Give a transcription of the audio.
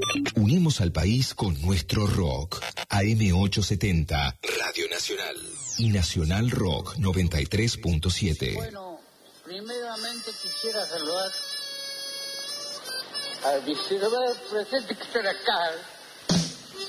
Unimos al país con nuestro rock. AM870, Radio Nacional. Y Nacional Rock 93.7. Bueno, primeramente quisiera saludar al vicepresidente que está acá,